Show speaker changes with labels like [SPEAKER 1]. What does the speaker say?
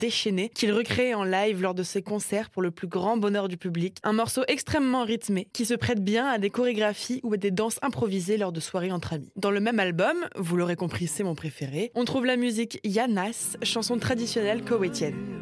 [SPEAKER 1] déchaîné qu'il recrée en live lors de ses concerts pour le plus grand bonheur du public. Un morceau extrêmement rythmé qui se prête bien à des chorégraphies ou à des danses improvisées lors de soirées entre amis. Dans le même album, vous l'aurez compris, c'est mon préféré, on trouve la musique Yanas, chanson traditionnelle koweïtienne.